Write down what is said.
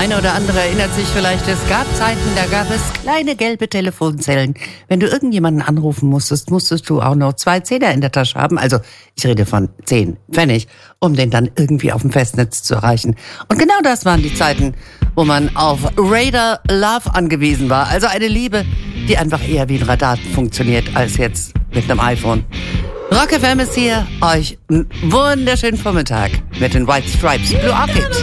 eine oder andere erinnert sich vielleicht, es gab Zeiten, da gab es kleine gelbe Telefonzellen. Wenn du irgendjemanden anrufen musstest, musstest du auch noch 2 Zehner in der Tasche haben. Also ich rede von 10 Pfennig, um den dann irgendwie auf dem Festnetz zu erreichen. Und genau das waren die Zeiten, wo man auf Radar Love angewiesen war. Also eine Liebe, die einfach eher wie ein Radar funktioniert, als jetzt mit einem iPhone. Rock FM ist hier, euch einen wunderschönen Vormittag mit den White Stripes Blue Orchid.